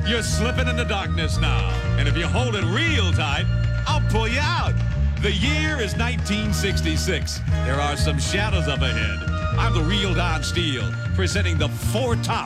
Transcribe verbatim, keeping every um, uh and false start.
You're slipping in the darkness now. And if you hold it real tight, I'll pull you out. The year is nineteen sixty-six. There are some shadows up ahead. I'm the real Don Steele, presenting the four top